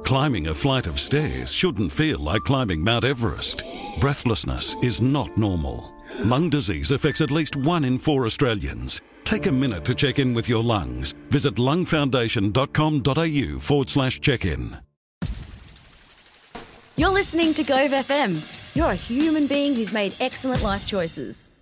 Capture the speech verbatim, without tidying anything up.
Climbing a flight of stairs shouldn't feel like climbing Mount Everest. Breathlessness is not normal. Lung disease affects at least one in four Australians. Take a minute to check in with your lungs. Visit lungfoundation.com.au forward slash check-in. You're listening to Gove F M. You're a human being who's made excellent life choices.